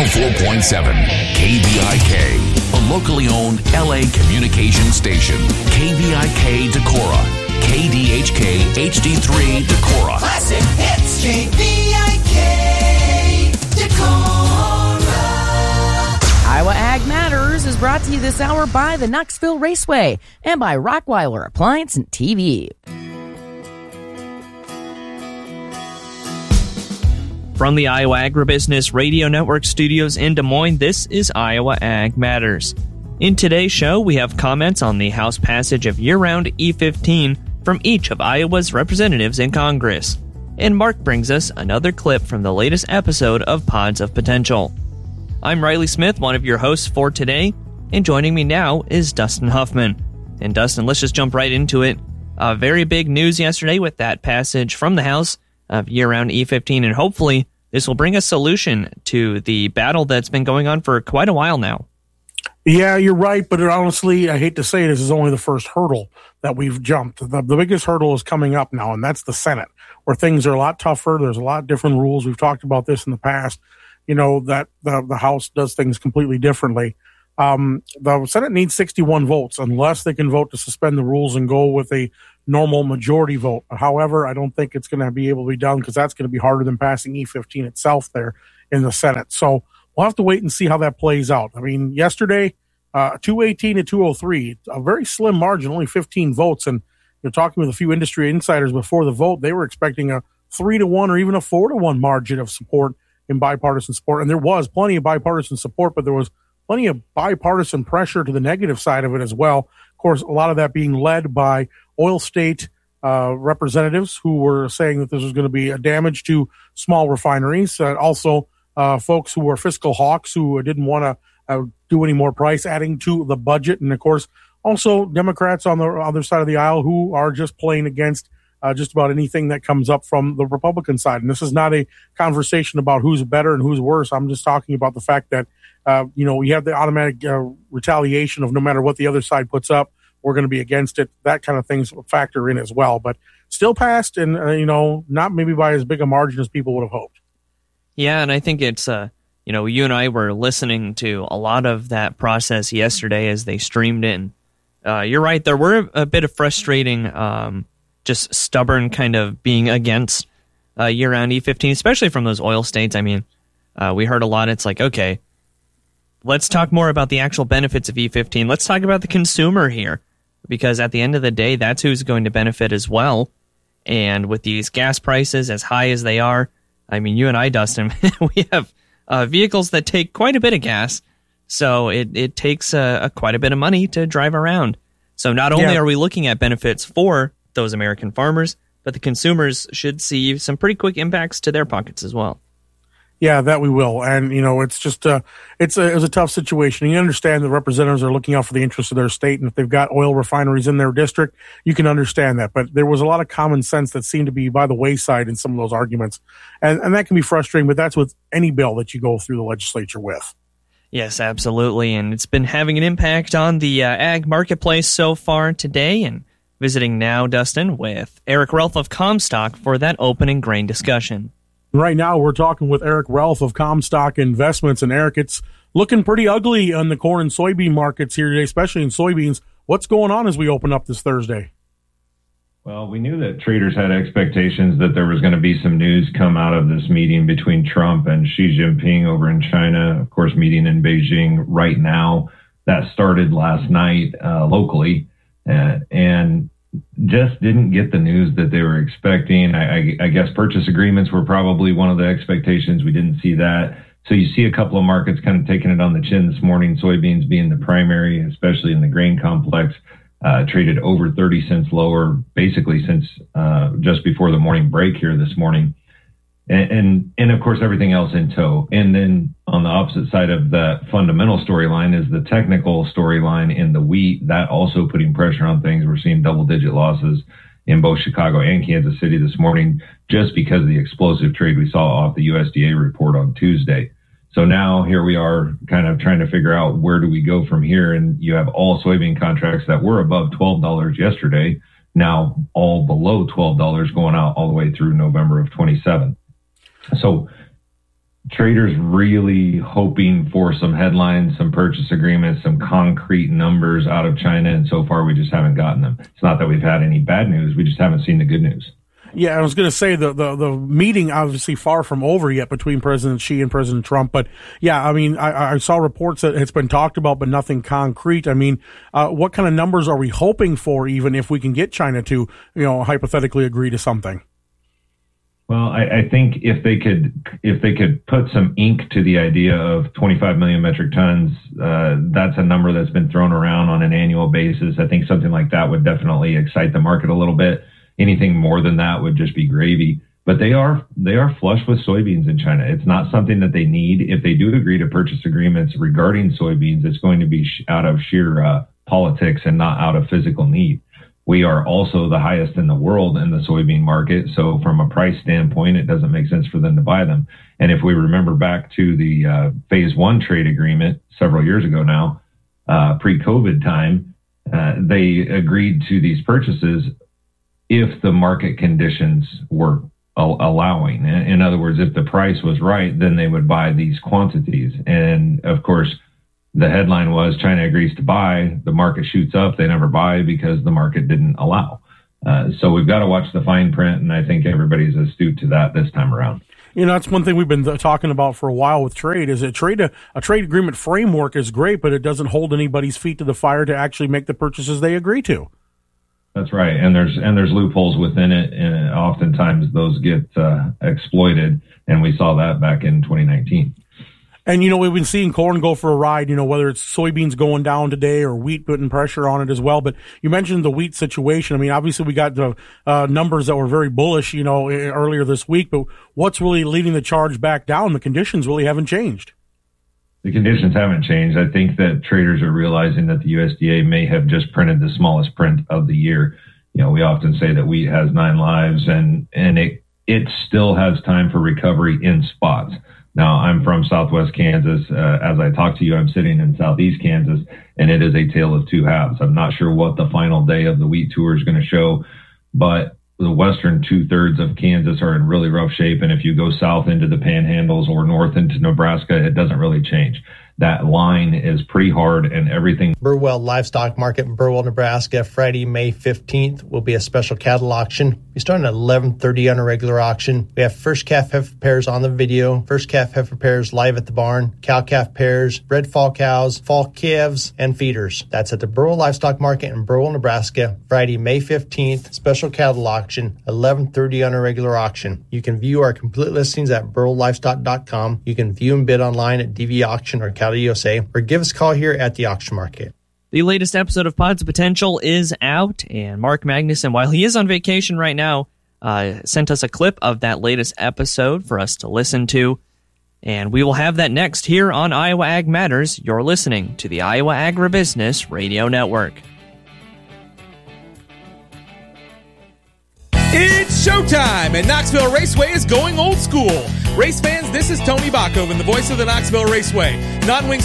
104.7 KVIK, a locally owned LA communication station. KVIK Decorah, KDHK HD3 Decorah. Classic hits, KVIK Decorah. Iowa Ag Matters is brought to you this hour by the Knoxville Raceway and by Rockweiler Appliance and TV. From the Iowa Agribusiness Radio Network studios in Des Moines, this is Iowa Ag Matters. In today's show, we have comments on the House passage of year-round E15 from each of Iowa's representatives in Congress. And Mark brings us another clip from the latest episode of Pods of Potential. I'm Riley Smith, one of your hosts for today, and joining me now is Dustin Huffman. And Dustin, let's just jump right into it. Very big news yesterday with that passage from the House of year-round E15, and hopefully this will bring a solution to the battle that's been going on for quite a while now. Yeah, you're right, but honestly, I hate to say this is only the first hurdle that we've jumped. The biggest hurdle is coming up now, and that's the Senate, where things are a lot tougher. There's a lot of different rules. We've talked about this in the past, you know, that the House does things completely differently. The Senate needs 61 votes unless they can vote to suspend the rules and go with a normal majority vote. However, I don't think it's going to be able to be done because that's going to be harder than passing E15 itself there in the Senate. So we'll have to wait and see how that plays out. I mean, yesterday, 218 to 203, a very slim margin, only 15 votes. And you're talking with a few industry insiders before the vote, they were expecting a 3-1 or even a 4-1 margin of support in bipartisan support. And there was plenty of bipartisan support, but there was plenty of bipartisan pressure to the negative side of it as well. Of course, a lot of that being led by oil state representatives who were saying that this was going to be a damage to small refineries. Also, folks who were fiscal hawks who didn't want to do any more price adding to the budget. And, of course, also Democrats on the other side of the aisle who are just playing against just about anything that comes up from the Republican side. And this is not a conversation about who's better and who's worse. I'm just talking about the fact that, we have the automatic retaliation of no matter what the other side puts up, we're going to be against it. That kind of things factor in as well. But still passed and, not maybe by as big a margin as people would have hoped. Yeah, and I think it's, you and I were listening to a lot of that process yesterday as they streamed in. You're right, there were a bit of frustrating, just stubborn kind of being against year-round E15, especially from those oil states. I mean, we heard a lot. It's like, okay, let's talk more about the actual benefits of E15. Let's talk about the consumer here, because at the end of the day, that's who's going to benefit as well. And with these gas prices as high as they are, I mean, you and I, Dustin, we have vehicles that take quite a bit of gas, so it takes quite a bit of money to drive around. So not only are we looking at benefits for those American farmers, but the consumers should see some pretty quick impacts to their pockets as well. Yeah, that we will. And, it's just, it was a tough situation. You understand the representatives are looking out for the interests of their state. And if they've got oil refineries in their district, you can understand that. But there was a lot of common sense that seemed to be by the wayside in some of those arguments. And that can be frustrating, but that's with any bill that you go through the legislature with. Yes, absolutely. And it's been having an impact on the ag marketplace so far today. And visiting now, Dustin, with Eric Ralph of Comstock for that opening grain discussion. Right now, we're talking with Eric Ralph of Comstock Investments. And Eric, it's looking pretty ugly on the corn and soybean markets here today, especially in soybeans. What's going on as we open up this Thursday? Well, we knew that traders had expectations that there was going to be some news come out of this meeting between Trump and Xi Jinping over in China. Of course, meeting in Beijing right now. That started last night locally and just didn't get the news that they were expecting. I guess purchase agreements were probably one of the expectations. We didn't see that. So you see a couple of markets kind of taking it on the chin this morning, soybeans being the primary, especially in the grain complex, traded over 30 cents lower, basically since just before the morning break here this morning. And of course, everything else in tow. And then on the opposite side of that fundamental storyline is the technical storyline in the wheat, that also putting pressure on things. We're seeing double-digit losses in both Chicago and Kansas City this morning just because of the explosive trade we saw off the USDA report on Tuesday. So now here we are kind of trying to figure out where do we go from here. And you have all soybean contracts that were above $12 yesterday, now all below $12 going out all the way through November of 27. So traders really hoping for some headlines, some purchase agreements, some concrete numbers out of China, and so far we just haven't gotten them. It's not that we've had any bad news, we just haven't seen the good news. Yeah, I was going to say the meeting obviously far from over yet between President Xi and President Trump. But yeah, I mean, I saw reports that it's been talked about, but nothing concrete. I mean, what kind of numbers are we hoping for, even if we can get China to, hypothetically agree to something? Well, I think if they could put some ink to the idea of 25 million metric tons, that's a number that's been thrown around on an annual basis. I think something like that would definitely excite the market a little bit. Anything more than that would just be gravy. But they are flush with soybeans in China. It's not something that they need. If they do agree to purchase agreements regarding soybeans, it's going to be out of sheer politics and not out of physical need. We are also the highest in the world in the soybean market. So from a price standpoint, it doesn't make sense for them to buy them. And if we remember back to the phase one trade agreement several years ago now, pre-COVID time, they agreed to these purchases if the market conditions were allowing. In other words, if the price was right, then they would buy these quantities. And of course, the headline was China agrees to buy, the market shoots up, they never buy because the market didn't allow. So we've got to watch the fine print, and I think everybody's astute to that this time around. That's one thing we've been talking about for a while with trade, is a trade agreement framework is great, but it doesn't hold anybody's feet to the fire to actually make the purchases they agree to. That's right, and there's loopholes within it, and oftentimes those get exploited, and we saw that back in 2019. And we've been seeing corn go for a ride. Whether it's soybeans going down today or wheat putting pressure on it as well. But you mentioned the wheat situation. I mean, obviously we got the numbers that were very bullish, earlier this week. But what's really leading the charge back down? The conditions really haven't changed. The conditions haven't changed. I think that traders are realizing that the USDA may have just printed the smallest print of the year. We often say that wheat has 9 lives, and it still has time for recovery in spots. Now, I'm from Southwest Kansas. As I talk to you, I'm sitting in Southeast Kansas, and it is a tale of two halves. I'm not sure what the final day of the wheat tour is going to show, but the western 2/3 of Kansas are in really rough shape. And if you go south into the panhandles or north into Nebraska, it doesn't really change. That line is pretty hard, and everything. Burwell Livestock Market in Burwell, Nebraska, Friday, May 15th will be a special cattle auction. We start at 11:30 on a regular auction. We have first calf heifer pairs on the video, first calf heifer pairs live at the barn, cow calf pairs, bred fall cows, fall calves, and feeders. That's at the Burwell Livestock Market in Burwell, Nebraska, Friday, May 15th, special cattle auction, 11:30 on a regular auction. You can view our complete listings at burwelllivestock.com. You can view and bid online at DV Auction or Cattle USA, or give us a call here at the auction market. The latest episode of Pods of Potential is out, and Mark Magnuson, while he is on vacation right now, sent us a clip of that latest episode for us to listen to, and we will have that next here on Iowa Ag Matters. You're listening to the Iowa Agribusiness Radio Network. It's showtime, and Knoxville Raceway is going old school. Race fans, this is Tony Bakoven, the voice of the Knoxville Raceway. Non-wing